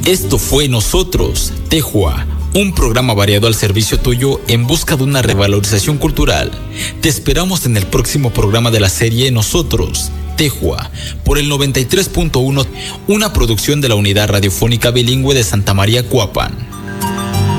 Esto fue Nosotros, Tejua, un programa variado al servicio tuyo en busca de una revalorización cultural. Te esperamos en el próximo programa de la serie Nosotros, Tejua, por el 93.1, una producción de la Unidad Radiofónica Bilingüe de Santa María, Coapan.